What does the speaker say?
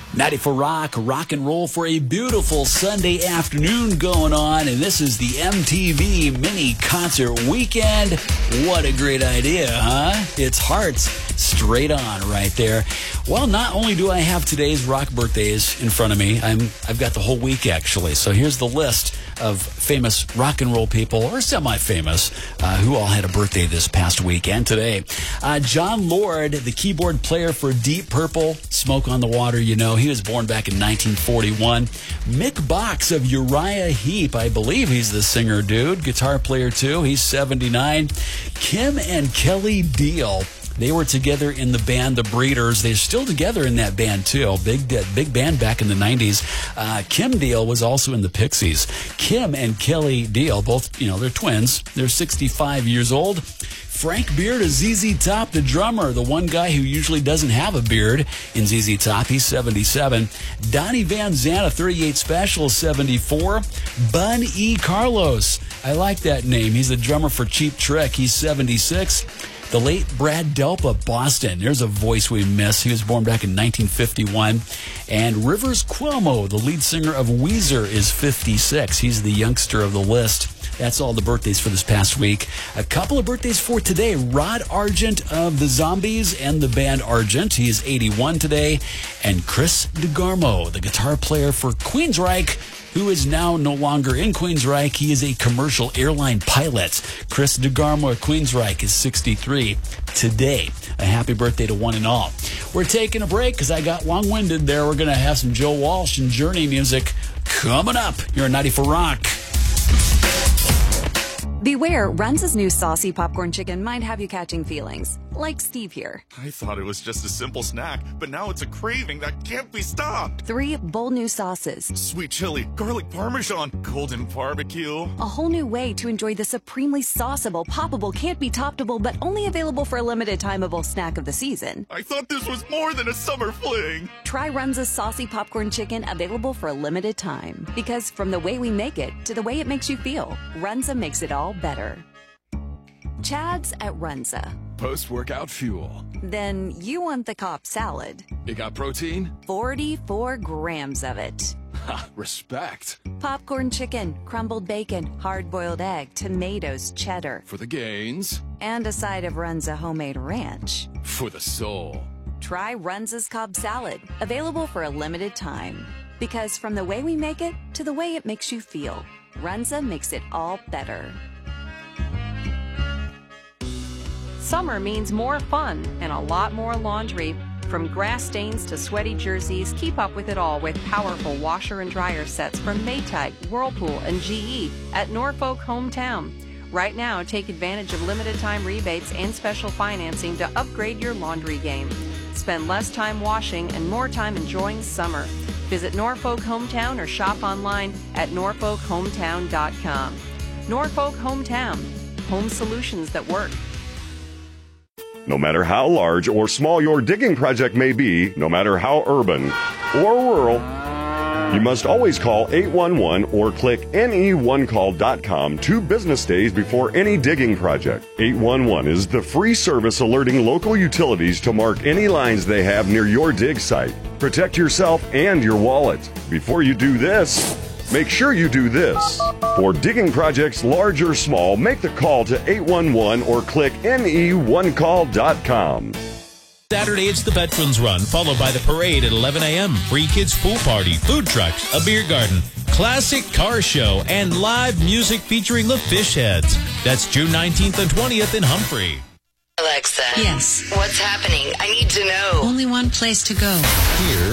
94 rock and roll for a beautiful Sunday afternoon going on, and this is the MTV Mini Concert Weekend. What a great idea, huh? It's Hearts straight on right there. Well, not only do I have today's rock birthdays in front of me, I've got the whole week actually. So here's the list of famous rock and roll people, or semi-famous, who all had a birthday this past week and today. John Lord, the keyboard player for Deep Purple, Smoke on the Water, you know, he was born back in 1941. Mick Box of Uriah Heep, I believe he's the singer dude, guitar player too, he's 79. Kim and Kelly Deal, they were together in the band The Breeders. They're still together in that band, too. Big band back in the 90s. Kim Deal was also in the Pixies. Kim and Kelly Deal, both, they're twins. They're 65 years old. Frank Beard of ZZ Top, the drummer, the one guy who usually doesn't have a beard in ZZ Top. He's 77. Donnie Van Zant of 38 Special, 74. Bun E. Carlos. I like that name. He's the drummer for Cheap Trick. He's 76. The late Brad Delp, Boston. There's a voice we miss. He was born back in 1951. And Rivers Cuomo, the lead singer of Weezer, is 56. He's the youngster of the list. That's all the birthdays for this past week. A couple of birthdays for today. Rod Argent of the Zombies and the band Argent. He is 81 today. And Chris DeGarmo, the guitar player for Queensryche, who is now no longer in Queensryche. He is a commercial airline pilot. Chris DeGarmo of Queensryche is 63 today. A happy birthday to one and all. We're taking a break because I got long-winded there. We're going to have some Joe Walsh and Journey music coming up here on 94 Rock. Beware, Runza's new saucy popcorn chicken might have you catching feelings. Like Steve here. I thought it was just a simple snack, but now it's a craving that can't be stopped. 3 bold new sauces. Sweet chili, garlic parmesan, golden barbecue. A whole new way to enjoy the supremely sauceable, poppable, can't be toppable, but only available for a limited timeable snack of the season. I thought this was more than a summer fling. Try Runza's saucy popcorn chicken, available for a limited time. Because from the way we make it to the way it makes you feel, Runza makes it all better. Chad's at Runza. Post-workout fuel. Then you want the Cobb salad. You got protein? 44 grams of it. Ha, respect. Popcorn chicken, crumbled bacon, hard-boiled egg, tomatoes, cheddar. For the gains. And a side of Runza homemade ranch. For the soul. Try Runza's Cobb salad, available for a limited time. Because from the way we make it to the way it makes you feel, Runza makes it all better. Summer means more fun and a lot more laundry. From grass stains to sweaty jerseys, keep up with it all with powerful washer and dryer sets from Maytag, Whirlpool, and GE at Norfolk Hometown. Right now, take advantage of limited time rebates and special financing to upgrade your laundry game. Spend less time washing and more time enjoying summer. Visit Norfolk Hometown or shop online at norfolkhometown.com. Norfolk Hometown, home solutions that work. No matter how large or small your digging project may be, no matter how urban or rural, you must always call 811 or click ne1call.com 2 business days before any digging project. 811 is the free service alerting local utilities to mark any lines they have near your dig site. Protect yourself and your wallet. Before you do this, make sure you do this. For digging projects large or small, make the call to 811 or click ne1call.com. Saturday, it's the Veterans Run, followed by the parade at 11 a.m. Free kids pool party, food trucks, a beer garden, classic car show, and live music featuring the Fishheads. That's June 19th and 20th in Humphrey. Alexa. Yes. What's happening? I need to know. Only one place to go. Here